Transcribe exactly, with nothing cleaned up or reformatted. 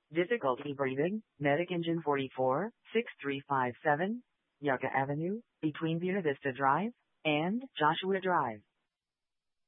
Difficulty breathing, Medic Engine forty-four, six three five seven, Yucca Avenue, between Buena Vista Drive and Joshua Drive.